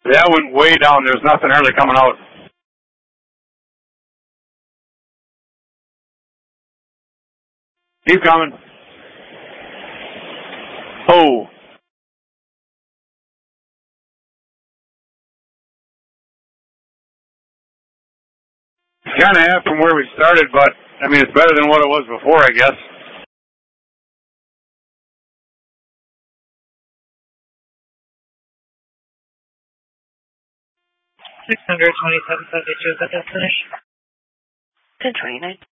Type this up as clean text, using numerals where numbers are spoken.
That went way down. There's nothing early coming out. Keep coming. Oh. Kind of half from where we started, but, I mean, it's better than what it was before, I guess. 627.72, is that the finish? 1029.